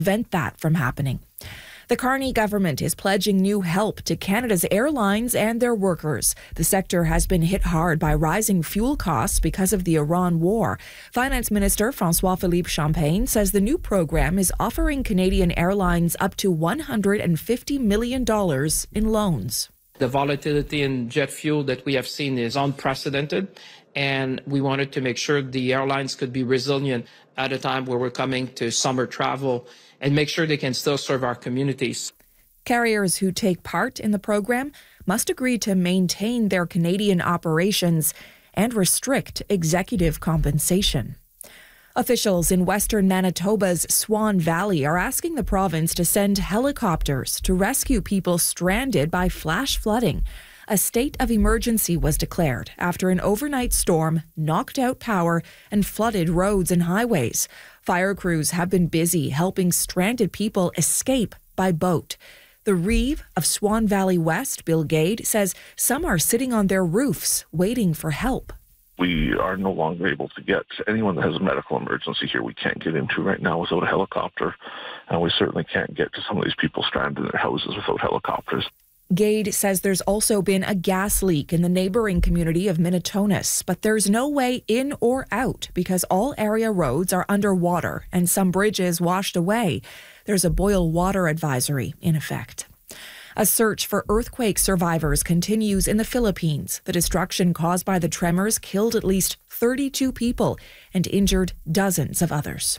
prevent that from happening. The Carney government is pledging new help to Canada's airlines and their workers. The sector has been hit hard by rising fuel costs because of the Iran war. Finance Minister François-Philippe Champagne says the new program is offering Canadian airlines up to $150 million in loans. The volatility in jet fuel that we have seen is unprecedented, and we wanted to make sure the airlines could be resilient at a time where we're coming to summer travel and make sure they can still serve our communities. Carriers who take part in the program must agree to maintain their Canadian operations and restrict executive compensation. Officials in western Manitoba's Swan Valley are asking the province to send helicopters to rescue people stranded by flash flooding. A state of emergency was declared after an overnight storm knocked out power and flooded roads and highways. Fire crews have been busy helping stranded people escape by boat. The Reeve of Swan Valley West, Bill Gade, says some are sitting on their roofs waiting for help. We are no longer able to get anyone that has a medical emergency here. We can't get into right now without a helicopter, and we certainly can't get to some of these people stranded in their houses without helicopters. Gade says there's also been a gas leak in the neighbouring community of Minitonas, but there's no way in or out because all area roads are underwater and some bridges washed away. There's a boil water advisory in effect. A search for earthquake survivors continues in the Philippines. The destruction caused by the tremors killed at least 32 people and injured dozens of others.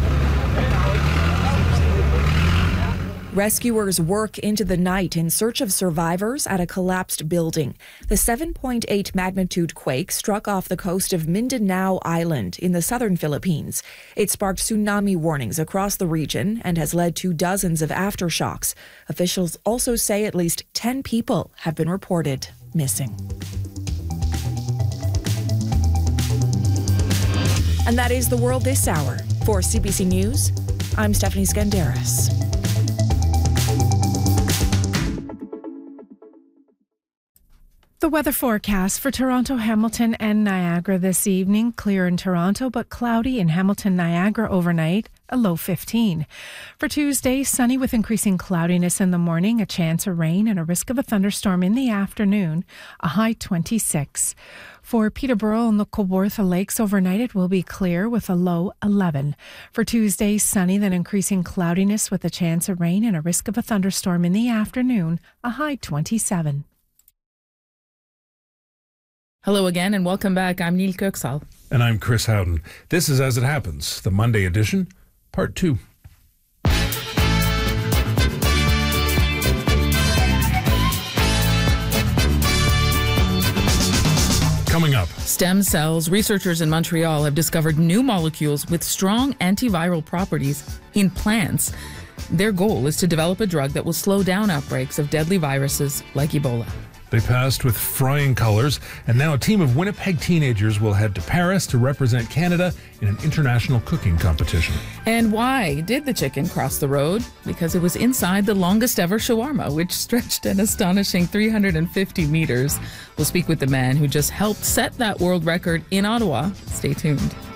Rescuers work into the night in search of survivors at a collapsed building. The 7.8 magnitude quake struck off the coast of Mindanao Island in the southern Philippines. It sparked tsunami warnings across the region and has led to dozens of aftershocks. Officials also say at least 10 people have been reported missing. And that is the world this hour. For CBC News, I'm Stephanie Skandaris. The weather forecast for Toronto, Hamilton and Niagara this evening. Clear in Toronto, but cloudy in Hamilton, Niagara overnight, a low 15. For Tuesday, sunny with increasing cloudiness in the morning, a chance of rain and a risk of a thunderstorm in the afternoon, a high 26. For Peterborough and the Kawartha Lakes overnight, it will be clear with a low 11. For Tuesday, sunny, then increasing cloudiness with a chance of rain and a risk of a thunderstorm in the afternoon, a high 27. Hello again and welcome back. I'm Neil Kirksall. And I'm Chris Howden. This is As It Happens, the Monday edition, Part 2. Coming up. Stem cells. Researchers in Montreal have discovered new molecules with strong antiviral properties in plants. Their goal is to develop a drug that will slow down outbreaks of deadly viruses like Ebola. They passed with flying colors, and now a team of Winnipeg teenagers will head to Paris to represent Canada in an international cooking competition. And why did the chicken cross the road? Because it was inside the longest ever shawarma, which stretched an astonishing 350 meters. We'll speak with the man who just helped set that world record in Ottawa. Stay tuned.